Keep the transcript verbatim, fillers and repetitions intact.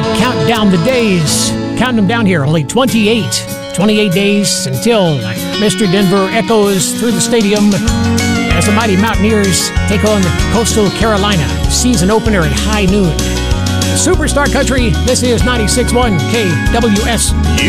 count down the days. Counting them down here, only twenty-eight. twenty-eight days until Mister Denver echoes through the stadium as the mighty Mountaineers take on Coastal Carolina. Season opener at high noon. Superstar Country, this is ninety-six point one K W S U.